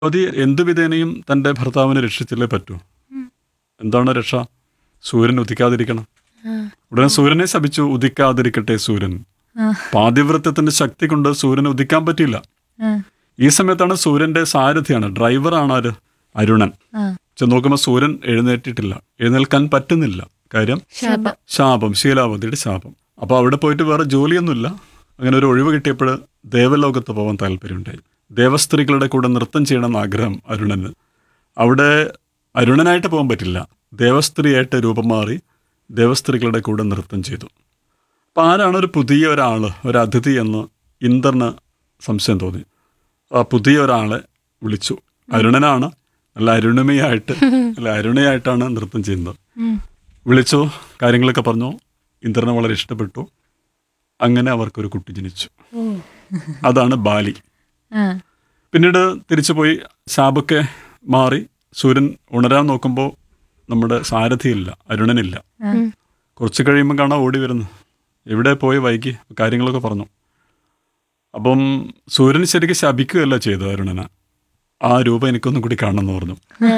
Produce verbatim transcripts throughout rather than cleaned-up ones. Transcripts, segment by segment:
പതി എന്തു വിധേനയും തൻ്റെ ഭർത്താവിനെ രക്ഷിച്ചില്ലേ പറ്റൂ. എന്താണ് രക്ഷ? സൂര്യൻ ഉദിക്കാതിരിക്കണം. ഉടനെ സൂര്യനെ ശപിച്ചു, ഉദിക്കാതിരിക്കട്ടെ സൂര്യൻ. പാതിവൃത്യത്തിന്റെ ശക്തി കൊണ്ട് സൂര്യന് ഉദിക്കാൻ പറ്റിയില്ല. ഈ സമയത്താണ് സൂര്യന്റെ സാരഥിയാണ്, ഡ്രൈവറാണ് ആര്? അരുണൻ. ചെന്ന് നോക്കുമ്പോൾ സൂര്യൻ എഴുന്നേറ്റിട്ടില്ല, എഴുന്നേൽക്കാൻ പറ്റുന്നില്ല. കാര്യം ശാപം, ശീലാവതിയുടെ ശാപം. അപ്പോൾ അവിടെ പോയിട്ട് വേറെ ജോലിയൊന്നുമില്ല. അങ്ങനെ ഒരു ഒഴിവ് കിട്ടിയപ്പോൾ ദേവലോകത്ത് പോകാൻ താല്പര്യമുണ്ടായി. ദേവസ്ത്രീകളുടെ കൂടെ നൃത്തം ചെയ്യണമെന്ന് ആഗ്രഹം അരുണന്. അവിടെ അരുണനായിട്ട് പോകാൻ പറ്റില്ല, ദേവസ്ത്രീയായിട്ട് രൂപം മാറി ദേവസ്ത്രീകളുടെ കൂടെ നൃത്തം ചെയ്തു. അപ്പം ആരാണ് ഒരു പുതിയ ഒരാൾ, ഒരു അതിഥി എന്ന് ഇന്ദ്രന് സംശയം തോന്നി. ആ പുതിയ ഒരാളെ വിളിച്ചു. അരുണനാണ്, നല്ല അരുണിമയായിട്ട് അല്ല അരുണയായിട്ടാണ് നൃത്തം ചെയ്യുന്നത്. വിളിച്ചു, കാര്യങ്ങളൊക്കെ പറഞ്ഞു. ഇന്ദ്രനെ വളരെ ഇഷ്ടപ്പെട്ടു. അങ്ങനെ അവർക്കൊരു കുട്ടി ജനിച്ചു. അതാണ് ബാലി. പിന്നീട് തിരിച്ചു പോയി ശാപൊക്കെ മാറി സൂര്യൻ ഉണരാൻ നോക്കുമ്പോൾ നമ്മുടെ സാരഥിയില്ല, അരുണനില്ല. കുറച്ച് കഴിയുമ്പോൾ കാണാൻ ഓടി വരുന്നു. എവിടെ പോയി വൈകി, കാര്യങ്ങളൊക്കെ പറഞ്ഞു. അപ്പം സൂര്യൻ ശരിക്കും ശപിക്കുകയല്ല ചെയ്തത് അരുണനെ. ആ രൂപം എനിക്കൊന്നും കൂടി കാണണമെന്ന് പറഞ്ഞു.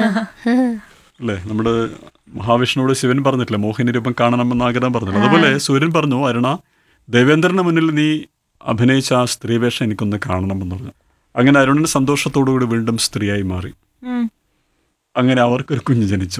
അല്ലേ, നമ്മുടെ മഹാവിഷ്ണുവോട് ശിവൻ പറഞ്ഞിട്ടില്ല മോഹിനി രൂപം കാണണമെന്ന് ആഗ്രഹം പറഞ്ഞില്ല. അതുപോലെ സൂര്യൻ പറഞ്ഞു, അരുണ ദേവേന്ദ്രന് മുന്നിൽ നീ അഭിനയിച്ച ആ സ്ത്രീവേഷം എനിക്കൊന്ന് കാണണമെന്ന് പറഞ്ഞു. അങ്ങനെ അരുണൻ സന്തോഷത്തോടുകൂടി വീണ്ടും സ്ത്രീയായി മാറി. അങ്ങനെ അവർക്കൊരു കുഞ്ഞ് ജനിച്ചു.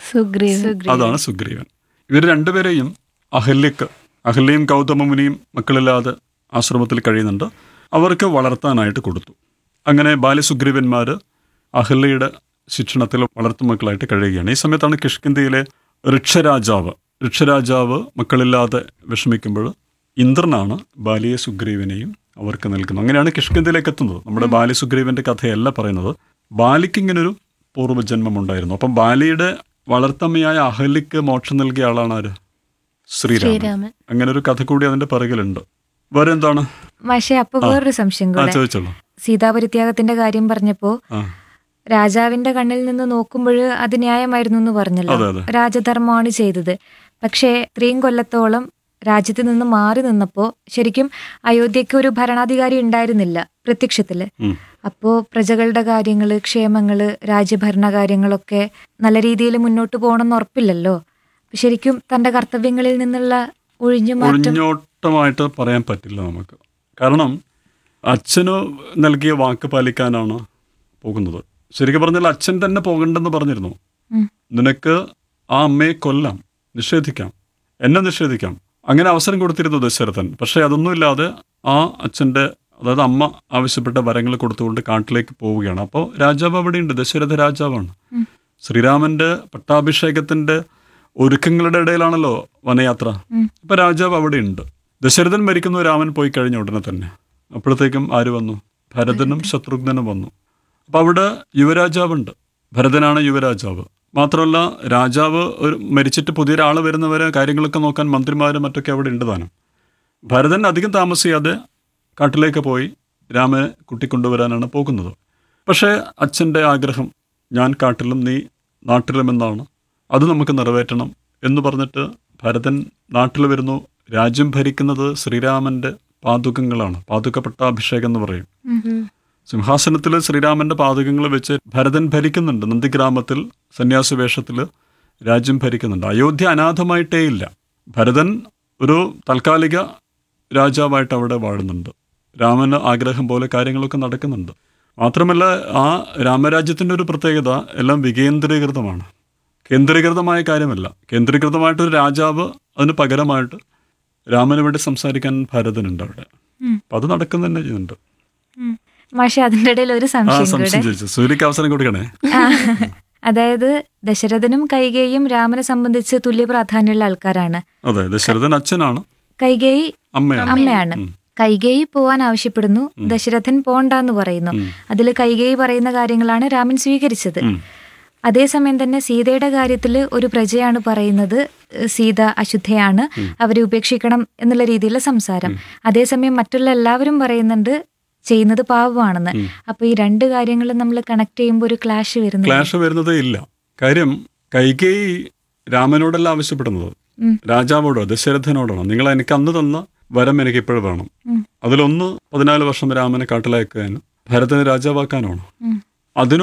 അതാണ് സുഗ്രീവൻ. ഇവർ രണ്ടുപേരെയും അഹല്യക്ക്, അഹല്യയും ഗൗതമ മുനിയും മക്കളില്ലാതെ ആശ്രമത്തിൽ കഴിയുന്നുണ്ട്, അവർക്ക് വളർത്താനായിട്ട് കൊടുത്തു. അങ്ങനെ ബാല്യസുഗ്രീവന്മാർ അഹല്യയുടെ ശിക്ഷണത്തിൽ വളർത്തുമക്കളായിട്ട് കഴിയുകയാണ്. ഈ സമയത്താണ് കിഷ്കിന്ധയിലെ ഋക്ഷരാജാവ് ഋക്ഷരാജാവ് മക്കളില്ലാതെ വിഷമിക്കുമ്പോൾ ഇന്ദ്രനാണ് ബാലിയെ സുഗ്രീവനെയും അവർക്ക് നൽകുന്നത്. അങ്ങനെയാണ് കിഷ്കിന്ധയിലേക്ക് എത്തുന്നത്. നമ്മുടെ ബാല്യസുഗ്രീവന്റെ കഥയല്ല പറയുന്നത്. ബാലിക്ക് ഇങ്ങനൊരു പൂർവ്വജന്മം ഉണ്ടായിരുന്നു. അപ്പം ബാലിയുടെ വളർത്തമ്മയായ അഹല്യക്ക് മോക്ഷം നൽകിയ ആളാണ് ആര്? ശ്രീരാമൻ. അങ്ങനെ ഒരു കഥ കൂടി അതിന്റെ പിറകിലുണ്ട്. വേറെ എന്താണ് പക്ഷേ അപ്പൊ വേറൊരു സംശയം കൂടെ. ചോദിച്ചോളൂ. സീതാപരിത്യാഗത്തിന്റെ കാര്യം പറഞ്ഞപ്പോ രാജാവിന്റെ കണ്ണിൽ നിന്ന് നോക്കുമ്പോൾ അത് ന്യായമായിരുന്നു എന്ന് പറഞ്ഞല്ലോ. രാജധർമ്മമാണ് ചെയ്തത്. പക്ഷേ ഇത്രയും കൊല്ലത്തോളം രാജ്യത്ത് നിന്ന് മാറി നിന്നപ്പോ ശരിക്കും അയോധ്യക്ക് ഒരു ഭരണാധികാരി ഉണ്ടായിരുന്നില്ല പ്രത്യക്ഷത്തില്. അപ്പോ പ്രജകളുടെ കാര്യങ്ങള്, ക്ഷേമങ്ങള്, രാജ്യഭരണ കാര്യങ്ങളൊക്കെ നല്ല രീതിയിൽ മുന്നോട്ട് പോകണമെന്ന് ഉറപ്പില്ലല്ലോ. ശരിക്കും തന്റെ കർത്തവ്യങ്ങളിൽ നിന്നുള്ള ഒഴിഞ്ഞോട്ടമായിട്ട് പറയാൻ പറ്റില്ല നമുക്ക്. കാരണം അച്ഛന് നൽകിയ വാക്ക് പാലിക്കാനാണ് പോകുന്നത്. ശരിക്കും പറഞ്ഞാൽ അച്ഛൻ തന്നെ പോകണ്ടെന്ന് പറഞ്ഞിരുന്നു. നിനക്ക് ആ അമ്മയെ കൊല്ലാം, നിഷേധിക്കാം, എന്നെ നിഷേധിക്കാം, അങ്ങനെ അവസരം കൊടുത്തിരുന്നു ദശരഥൻ. പക്ഷെ അതൊന്നുമില്ലാതെ ആ അച്ഛൻ്റെ, അതായത് അമ്മ ആവശ്യപ്പെട്ട വരങ്ങൾ കൊടുത്തുകൊണ്ട് കാട്ടിലേക്ക് പോവുകയാണ്. അപ്പോൾ രാജാവ് അവിടെയുണ്ട്, ദശരഥ രാജാവാണ്. ശ്രീരാമന്റെ പട്ടാഭിഷേകത്തിന്റെ ഒരുക്കങ്ങളുടെ ഇടയിലാണല്ലോ വനയാത്ര. അപ്പൊ രാജാവ് അവിടെയുണ്ട്. ദശരഥൻ മരിക്കുന്നു, രാമൻ പോയി കഴിഞ്ഞ ഉടനെ തന്നെ. അപ്പോഴത്തേക്കും ആര് വന്നു? ഭരതനും ശത്രുഘ്നനും വന്നു. അപ്പൊ അവിടെ യുവരാജാവുണ്ട്. ഭരതനാണ് യുവരാജാവ്. മാത്രമല്ല രാജാവ് ഒരു മരിച്ചിട്ട് പുതിയൊരാൾ വരുന്നവരെ കാര്യങ്ങളൊക്കെ നോക്കാൻ മന്ത്രിമാരും മറ്റൊക്കെ അവിടെ ഉണ്ട് താനും. ഭരതൻ അധികം താമസിയാതെ കാട്ടിലേക്ക് പോയി രാമനെ കൂട്ടിക്കൊണ്ടുവരാനാണ് പോകുന്നത്. പക്ഷേ അച്ഛൻ്റെ ആഗ്രഹം ഞാൻ കാട്ടിലും നീ നാട്ടിലും എന്നാണ്, അത് നമുക്ക് നിറവേറ്റണം എന്ന് പറഞ്ഞിട്ട് ഭരതൻ നാട്ടിൽ വരുന്നു. രാജ്യം ഭരിക്കുന്നത് ശ്രീരാമന്റെ പാതുകങ്ങളാണ്. പാതുക പട്ടാഭിഷേകം എന്ന് പറയും. സിംഹാസനത്തിൽ ശ്രീരാമന്റെ പാതുകങ്ങൾ വെച്ച് ഭരതൻ ഭരിക്കുന്നുണ്ട്. നന്ദിഗ്രാമത്തിൽ സന്യാസി വേഷത്തിൽ രാജ്യം ഭരിക്കുന്നുണ്ട്. അയോധ്യ അനാഥമായിട്ടേ ഇല്ല. ഭരതൻ ഒരു താൽക്കാലിക രാജാവായിട്ട് അവിടെ വാഴുന്നുണ്ട്. രാമന് ആഗ്രഹം പോലെ കാര്യങ്ങളൊക്കെ നടക്കുന്നുണ്ട്. മാത്രമല്ല ആ രാമരാജ്യത്തിൻ്റെ ഒരു പ്രത്യേകത എല്ലാം വികേന്ദ്രീകൃതമാണ്, കേന്ദ്രീകൃതമായ കാര്യമല്ല. കേന്ദ്രീകൃതമായിട്ടൊരു രാജാവ്, അതിന് പകരമായിട്ട് രാമന് വേണ്ടി സംസാരിക്കാൻ ഭരതനുണ്ട് അവിടെ. അപ്പം അത് നടക്കുന്ന തന്നെ ചെയ്യുന്നുണ്ട്. പക്ഷെ അതിൻ്റെ ഇടയിൽ ഒരു സംശയം, സൂര്യക്ക് അവസരം കൊടുക്കണേ. അതായത് ദശരഥനും കൈകേയും രാമനെ സംബന്ധിച്ച് തുല്യ പ്രാധാന്യമുള്ള ആൾക്കാരാണ്. അതെ, ദശരഥൻ അച്ഛനാണ്, കൈകേയി അമ്മയാണ്. കൈകേയി പോവാൻ ആവശ്യപ്പെടുന്നു, ദശരഥൻ പോണ്ടാന്ന് പറയുന്നു. അതിൽ കൈകേയി പറയുന്ന കാര്യങ്ങളാണ് രാമൻ സ്വീകരിച്ചത്. അതേസമയം തന്നെ സീതയുടെ കാര്യത്തിൽ ഒരു പ്രജയാണ് പറയുന്നത് സീത അശുദ്ധയാണ്, അവരെ ഉപേക്ഷിക്കണം എന്നുള്ള രീതിയിലുള്ള സംസാരം. അതേസമയം മറ്റുള്ള എല്ലാവരും പറയുന്നുണ്ട് ചെയ്യുന്നത് പാവമാണെന്ന്. അപ്പൊ ഈ രണ്ട് കാര്യങ്ങളും നമ്മൾ കണക്ട് ചെയ്യുമ്പോൾ ഒരു ക്ലാഷ് വരുന്നു ക്ലാഷ് വരുന്നതേ ഇല്ല. കാര്യം കൈകേയി രാമനോടല്ല ആവശ്യപ്പെടുന്നത്, രാജാവോടോ ദശരഥനോടാണോ. നിങ്ങൾ എനിക്ക് അന്ന് തന്ന വരം എനിക്ക് ഇപ്പോഴും വേണം. അതിലൊന്ന് പതിനാല് വർഷം രാമനെ കാട്ടിലയക്കാനും ഭരതനെ രാജാവാക്കാനാണോ. അതിനോ